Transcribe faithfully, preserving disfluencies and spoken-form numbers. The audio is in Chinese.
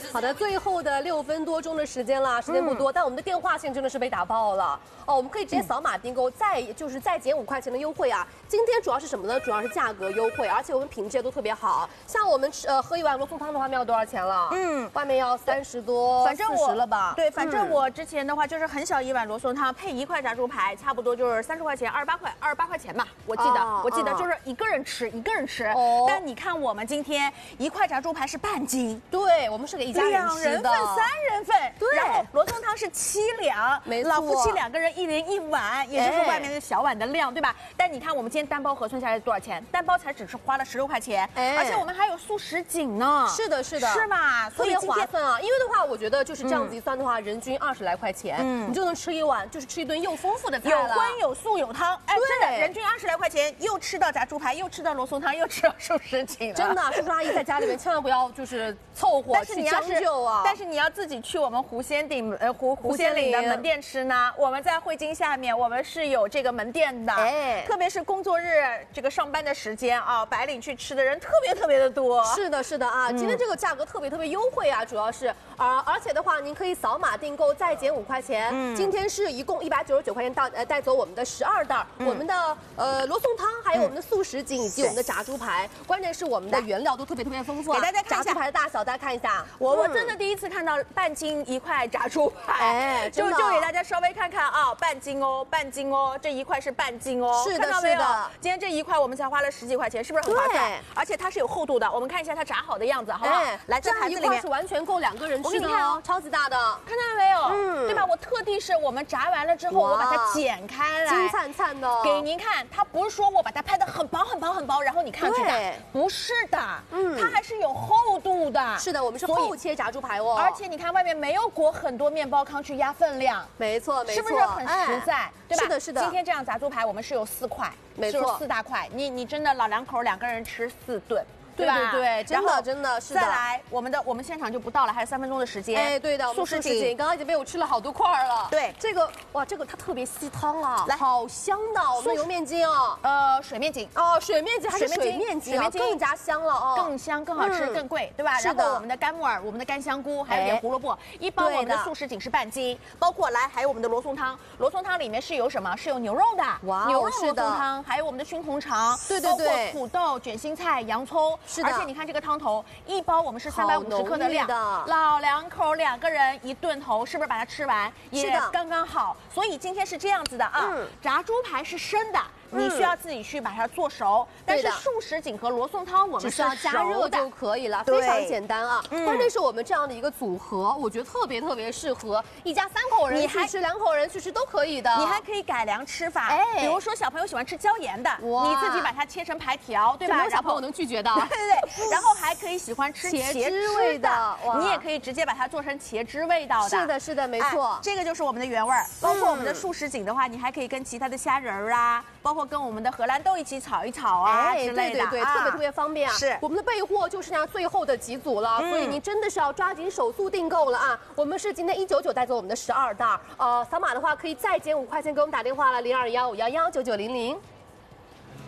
好的，最后的六分多钟的时间了，时间不多，嗯、但我们的电话线真的是被打爆了哦。我们可以直接扫码订购，再就是再减五块钱的优惠啊。今天主要是什么呢？主要是价格优惠，而且我们品质也都特别好。像我们吃呃喝一碗罗宋汤的话，面要多少钱了？嗯，外面要三十多， 反正我了吧？ 对，反正我之前的话就是很小一碗罗宋汤配一块炸猪排，差不多就是三十块钱，二十八块，二十八块钱吧。我记得，哦、我记得就是一个人吃一个人吃。哦。但你看我们今天一块炸猪排是半斤， 对，我们是给一家人两吃的， 人份、三人份。 对。 然后罗宋汤是七两， 没错， 老夫妻两个人一人一碗，也就是外面的小碗的量，对吧？但你看我们今天单包核算下来多少钱？单包才只是花了十六块钱，哎，而且我们还有素食锦呢。 是的，是的， 是吧？ 特别划算啊！因为的话，我觉得就是这样子一算的话，人均二十来块钱，嗯，你就能吃一碗，就是吃一顿又丰富的菜了， 有荤有素有汤，哎，真的，人均二十来块钱，又吃到炸猪排，又吃到罗宋汤，又吃到素食锦了。 真的，叔叔阿姨在家里面千万不要就是凑合去将就啊！ 但是你要自己去我们湖仙顶呃湖湖仙岭的门店吃呢。我们在汇金下面，我们是有这个门店的，哎，特别是工作日这个上班的时间啊，白领去吃的人特别特别的多。 是的，是的啊，今天这个价格特别特别优惠啊，主要是而而且的话，您可以扫码订购再减五块钱。嗯，今天是一共一百九十九块钱到呃带走我们的十二袋，我们的呃罗宋汤，还有我们的素食锦以及我们的炸猪排，关键是我们的原料都特别特别丰富啊。 给大家看一下炸猪排的大小，大家看一下。 我我真的第一次看到半斤一块炸猪排， 哎， 就就给大家稍微看看啊，半斤哦，半斤哦，这一块是半斤哦， 是的， 看到没有？今天今这一块我们才花了十几块钱，是不是很划算？而且它是有厚度的，我们看一下它炸好的样子，好不好？来， 这盘子里面是完全够两个人吃的哦，超级大的， 看到没有？嗯，对吧？我特地是我们炸完了之后，我把它剪开来， 金灿灿的， 给您看。它不是说我把它拍得很薄很薄很薄，然后你看去的，不是的，嗯，它还是有厚度的。 是的，我们是厚切炸猪排哦， 而且你看外面没有裹很多面包糠去压分量， 没错没错， 是不是很实在？对吧？ 是的，是的。 今天这样炸猪排我们是有四块， 没错， 四大块，你你真的老两口两个人吃四顿。 对吧？对对，真的真的是的。 再来，我们的我们现场就不到了，还有三分钟的时间。 哎，对的，素食锦刚刚已经被我吃了好多块了。 对， 这个哇，这个它特别吸汤啊，来，好香的。我们油面筋哦， 呃，水面筋哦，水面筋还是水面筋啊，更加香了哦， 更香、更好吃、更贵，对吧？然后我们的干木耳、我们的干香菇，还有点胡萝卜，一包我们的素食锦是半斤，包括来还有我们的罗宋汤，罗宋汤里面是有什么？是有牛肉的，哇，牛肉罗宋汤，还有我们的熏红肠， 对对对， 包括土豆、卷心菜、洋葱， 是的。 而且你看这个汤头一包我们是三百五十克的量，老两口两个人一顿头，是不是把它吃完也刚刚好？所以今天是这样子的啊，炸猪排是生的。你需要自己去把它做熟，但是素食锦和罗宋汤我们是要加热就可以了，非常简单啊。关键是我们这样的一个组合，我觉得特别特别适合一家三口人去吃，两口人去吃都可以的。 你还可以改良吃法，哎，比如说小朋友喜欢吃椒盐的，你自己把它切成排条，对吧？ 没有小朋友能拒绝的。 对对对，然后还可以喜欢吃茄汁味的， 你也可以直接把它做成茄汁味道的。 是的，是的，没错。 这个就是我们的原味儿，包括我们的素食锦的话，你还可以跟其他的虾仁儿啊，包括跟我们的荷兰豆一起炒一炒啊，之类的， 对对对，特别特别方便啊！ 是， 我们的备货就剩下最后的几组了，所以您真的是要抓紧手速订购了啊！我们是今天一九九带走我们的十二袋，呃，扫码的话可以再减五块钱，给我们打电话了，零二幺五幺幺九九零零。